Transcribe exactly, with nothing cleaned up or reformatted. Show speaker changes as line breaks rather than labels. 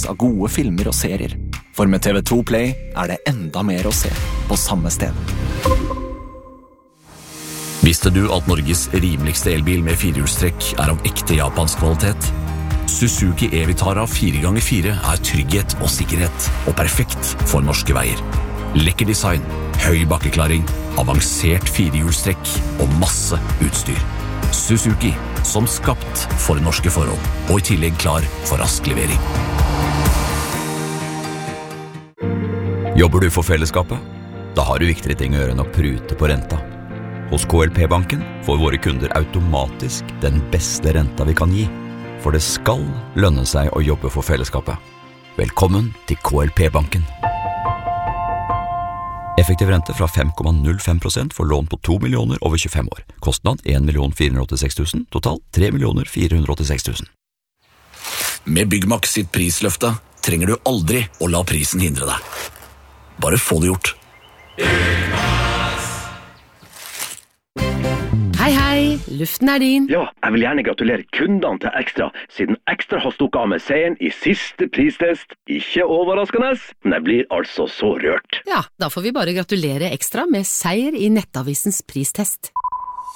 hundrevis av gode filmer og serier. For med T V to Play er det enda mer å se på samme sted.
Visste du at Norges rimeligste elbil med firehjulstrekk er av ekte japansk kvalitet? Suzuki e-Vitara fire ganger fire er trygghet og sikkerhet, og perfekt for norske veier. Lekker design, høy bakkeklaring, avansert firehjulstrekk og masse utstyr. Suzuki, som skapt for norske forhold, og i tillegg klar for rask levering.
Jobber du for fellesskapet? Da har du viktigere ting å gjøre enn å prute på renta. Hos K L P-banken får våre kunder automatisk den beste renta vi kan gi, for det skal lønne seg å jobbe for fellesskapet. Velkommen til K L P-banken. Effektiv rente fra fem komma null fem prosent for lån på to millioner over tjuefem år. Kostnad en million fire hundre åttiseks tusen, total tre millioner fire hundre åttiseks tusen.
Med Byggmax sitt prisløfte trenger du aldri å la prisen hindre deg. Bare få det gjort.
Hei, hei, luften er din.
Ja, jeg vil gjerne gratulere kundene til Ekstra, siden Ekstra har stukket av med seieren i siste pristest. Ikke overraskende, men jeg blir altså så rørt.
Ja, da får vi bare gratulere Ekstra med seier i Nettavisens pristest.